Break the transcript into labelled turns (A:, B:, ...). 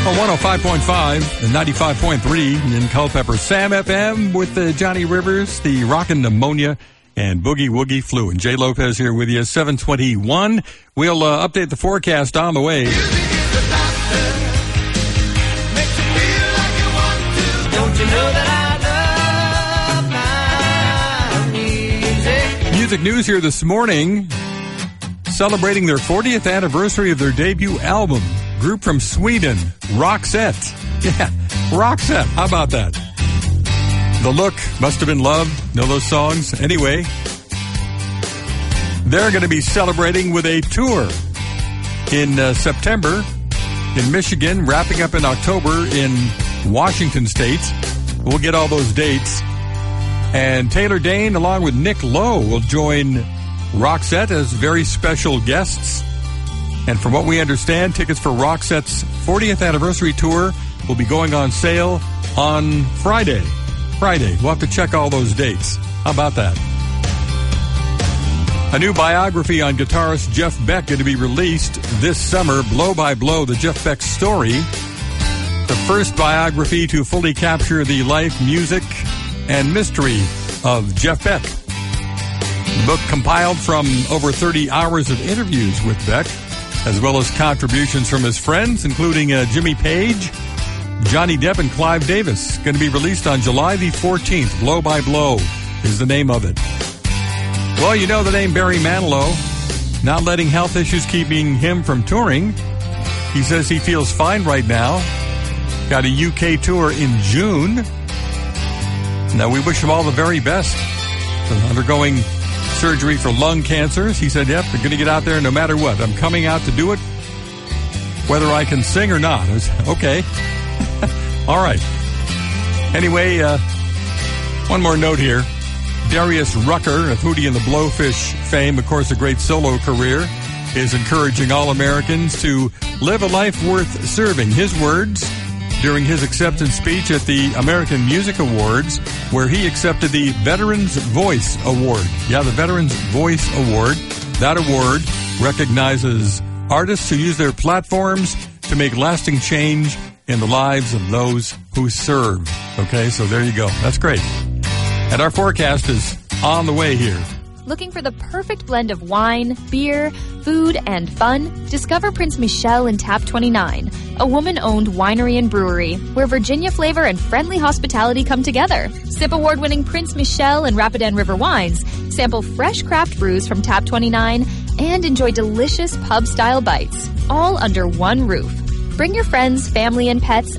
A: 105.5 and 95.3 in Culpeper. Sam FM with Johnny Rivers, the Rockin' Pneumonia, and Boogie Woogie Flu. And Jay Lopez here with you, 721. We'll update the forecast on the way.
B: Music is the doctor. Makes you feel like you want to. Don't you know that I love my music?
A: Music news here this morning. Celebrating their 40th anniversary of their debut album. Group from Sweden, Roxette. Yeah, Roxette. How about that? The Look, Must Have Been Love. Know those songs? Anyway, they're going to be celebrating with a tour in September in Michigan, wrapping up in October in Washington State. We'll get all those dates. And Taylor Dayne, along with Nick Lowe, will join Roxette as very special guests. And from what we understand, tickets for Roxette's 40th anniversary tour will be going on sale on Friday. We'll have to check all those dates. How about that? A new biography on guitarist Jeff Beck going to be released this summer, Blow by Blow, the Jeff Beck story. The first biography to fully capture the life, music, and mystery of Jeff Beck. The book compiled from over 30 hours of interviews with Beck, as well as contributions from his friends, including Jimmy Page, Johnny Depp, and Clive Davis. Going to be released on July the 14th. Blow by Blow is the name of it. Well, you know the name Barry Manilow. Not letting health issues keeping him from touring. He says he feels fine right now. Got a UK tour in June. Now, we wish him all the very best. Undergoing surgery for lung cancers. He said, yep, they're going to get out there no matter what. I'm coming out to do it, whether I can sing or not. I said, okay. All right. Anyway, one more note here. Darius Rucker of Hootie and the Blowfish fame, of course, a great solo career, is encouraging all Americans to live a life worth serving. His words during his acceptance speech at the American Music Awards, where he accepted the Veterans Voice Award. Yeah, the Veterans Voice Award. That award recognizes artists who use their platforms to make lasting change in the lives of those who serve. Okay, so there you go. That's great. And our forecast is on the way here.
C: Looking for the perfect blend of wine, beer, food, and fun? Discover Prince Michelle in Tap 29, a woman-owned winery and brewery where Virginia flavor and friendly hospitality come together. Sip award-winning Prince Michelle and Rapidan River wines, sample fresh craft brews from Tap 29, and enjoy delicious pub-style bites, all under one roof. Bring your friends, family, and pets